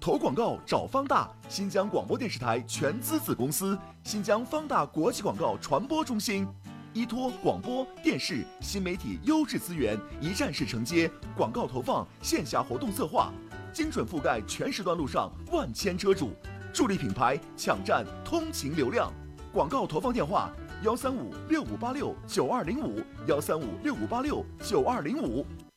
投广告找方大，新疆广播电视台全资子公司，新疆方大国际广告传播中心。依托广播电视新媒体优质资源，一站式承接广告投放、线下活动策划，精准覆盖全时段路上万千车主，助力品牌抢占通勤流量。广告投放电话：13565869205，13565869205。